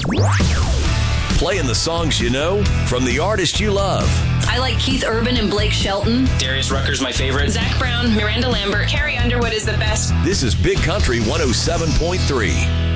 Playing the songs you know from the artists you love. I like Keith Urban and Blake Shelton. Darius Rucker's my favorite. Zach Brown, Miranda Lambert. Carrie Underwood is the best. This is Big Country 107.3.